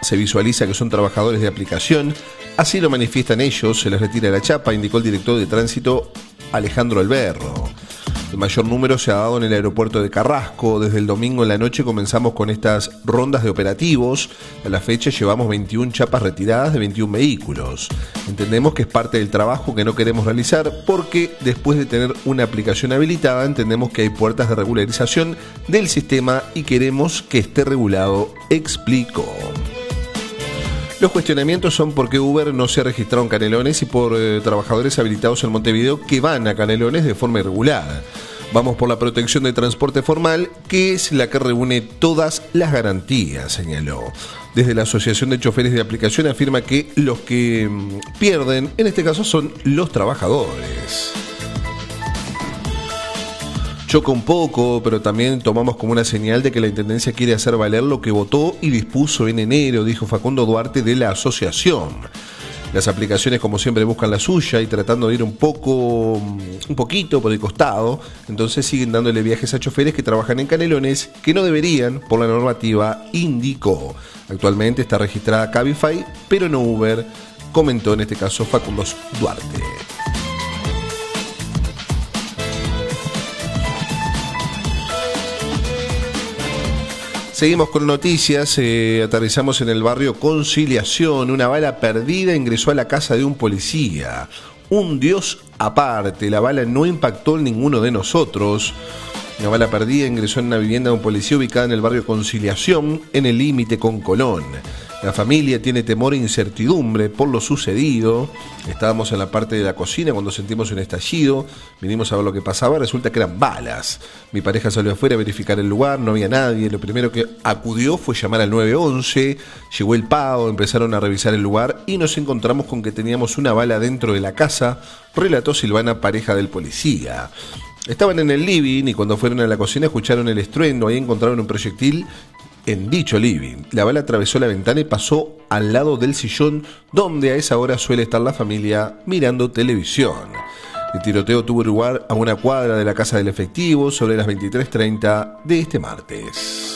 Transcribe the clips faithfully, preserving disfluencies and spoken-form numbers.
se visualiza que son trabajadores de aplicación. Así lo manifiestan ellos, se les retira la chapa, indicó el director de tránsito Alejandro Alberro. El mayor número se ha dado en el aeropuerto de Carrasco. Desde el domingo en la noche comenzamos con estas rondas de operativos. A la fecha llevamos veintiuna chapas retiradas de veintiún vehículos. Entendemos que es parte del trabajo que no queremos realizar porque después de tener una aplicación habilitada entendemos que hay puertas de regularización del sistema y queremos que esté regulado, explicó. Los cuestionamientos son por qué Uber no se ha registrado en Canelones y por eh, trabajadores habilitados en Montevideo que van a Canelones de forma irregular. Vamos por la protección del transporte formal, que es la que reúne todas las garantías, señaló. Desde la Asociación de Choferes de Aplicación afirma que los que mmm, pierden, en este caso, son los trabajadores. Choca un poco, pero también tomamos como una señal de que la Intendencia quiere hacer valer lo que votó y dispuso en enero, dijo Facundo Duarte de la asociación. Las aplicaciones, como siempre, buscan la suya y tratando de ir un poco, un poquito por el costado, entonces siguen dándole viajes a choferes que trabajan en Canelones, que no deberían, por la normativa, indicó. Actualmente está registrada Cabify, pero no Uber, comentó en este caso Facundo Duarte. Seguimos con noticias, eh, aterrizamos en el barrio Conciliación. Una bala perdida ingresó a la casa de un policía. Un dios aparte, la bala no impactó en ninguno de nosotros. Una bala perdida ingresó en una vivienda de un policía ubicada en el barrio Conciliación, en el límite con Colón. La familia tiene temor e incertidumbre por lo sucedido. Estábamos en la parte de la cocina cuando sentimos un estallido. Vinimos a ver lo que pasaba, resulta que eran balas. Mi pareja salió afuera a verificar el lugar, no había nadie. Lo primero que acudió fue llamar al nueve once. Llegó el P A O, empezaron a revisar el lugar y nos encontramos con que teníamos una bala dentro de la casa, relató Silvana, pareja del policía. Estaban en el living y cuando fueron a la cocina escucharon el estruendo. Ahí encontraron un proyectil en dicho living. La bala atravesó la ventana y pasó al lado del sillón donde a esa hora suele estar la familia mirando televisión. El tiroteo tuvo lugar a una cuadra de la casa del efectivo sobre las veintitrés treinta de este martes.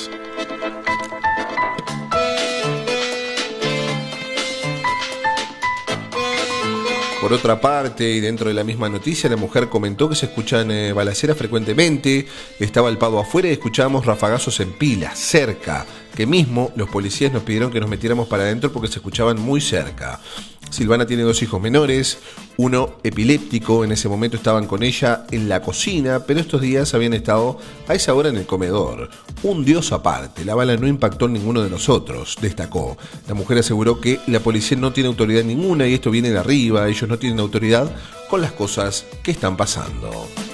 Por otra parte, y dentro de la misma noticia, la mujer comentó que se escuchan eh, balaceras frecuentemente. Estaba el Pado afuera y escuchábamos rafagazos en pila, cerca, que mismo los policías nos pidieron que nos metiéramos para adentro porque se escuchaban muy cerca. Silvana tiene dos hijos menores, uno epiléptico, en ese momento estaban con ella en la cocina, pero estos días habían estado a esa hora en el comedor. Un dios aparte, la bala no impactó en ninguno de nosotros, destacó. La mujer aseguró que la policía no tiene autoridad ninguna y esto viene de arriba, ellos no tienen autoridad con las cosas que están pasando.